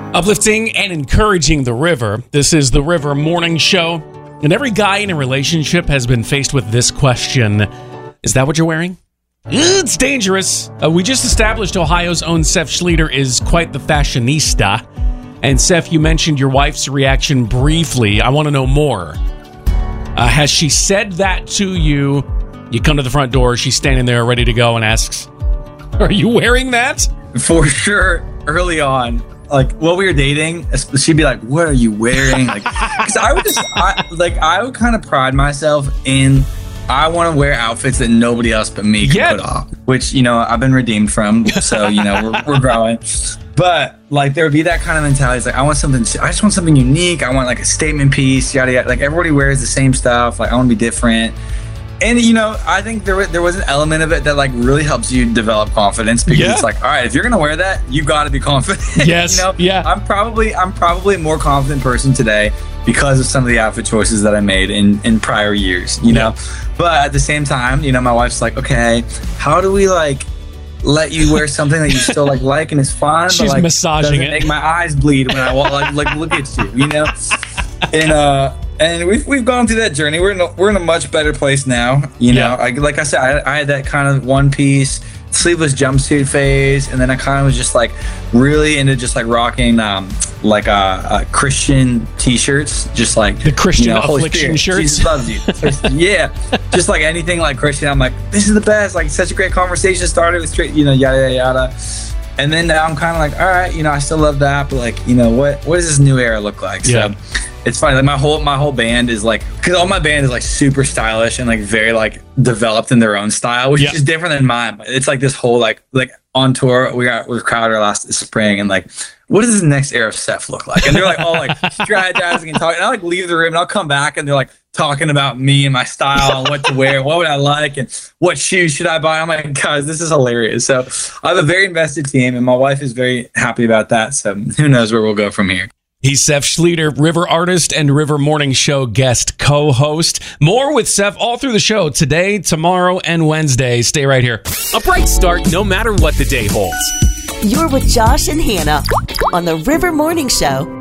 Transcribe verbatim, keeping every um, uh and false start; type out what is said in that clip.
Uplifting and encouraging the river. This is the River Morning Show. And every guy in a relationship has been faced with this question. Is that what you're wearing? It's dangerous. Uh, we just established Ohio's own Seth Schlueter is quite the fashionista. And Seth, you mentioned your wife's reaction briefly. I want to know more. Uh, has she said that to you? You come to the front door, she's standing there ready to go and asks, are you wearing that? For sure, early on. Like, while we were dating, she'd be like, what are you wearing? Like, because I would just, I, like, I would kind of pride myself in, I want to wear outfits that nobody else but me can yeah. put off. Which, you know, I've been redeemed from. So, you know, we're, we're growing. But, like, there would be that kind of mentality. It's like, I want something, I just want something unique. I want, like, a statement piece, yada, yada. Like, everybody wears the same stuff. Like, I want to be different. And, you know, I think there was, there was an element of it that, like, really helps you develop confidence because yeah. it's like, all right, if you're going to wear that, you got to be confident. Yes. you know? Yeah. I'm probably I'm probably a more confident person today because of some of the outfit choices that I made in, in prior years, you know? Yeah. But at the same time, you know, my wife's like, okay, how do we, like, let you wear something that you still, like, like and it's fun? She's but, like, massaging it. Make my eyes bleed when I, like, like look at you, you know? And, uh... And we've we've gone through that journey. We're in a, we're in a much better place now. You know, yeah. I, like I said, I, I had that kind of one piece sleeveless jumpsuit phase, and then I kind of was just like really into just like rocking um like uh, uh Christian t-shirts, just like the Christian you know, affliction shirts. Jesus loves you. Yeah, just like anything like Christian. I'm like, this is the best. Like such a great conversation started with straight, you know, yada yada yada. And then now I'm kind of like, all right, you know, I still love that, but like, you know, what what does this new era look like? So. Yeah. It's funny, like my whole my whole band is like, because all my band is like super stylish and like very like developed in their own style, which yeah. is different than mine. But it's like this whole like like on tour. We got with Crowder last spring, and like, what does this next era of Seth look like? And they're like all like strategizing and talking. And I like leave the room and I'll come back and they're like talking about me and my style and what to wear, what would I like, and what shoes should I buy. I'm like, guys, this is hilarious. So I have a very invested team, and my wife is very happy about that. So who knows where we'll go from here. He's Seth Schlueter, River artist and River Morning Show guest co-host. More with Seth all through the show today, tomorrow, and Wednesday. Stay right here. A bright start no matter what the day holds. You're with Josh and Hannah on the River Morning Show.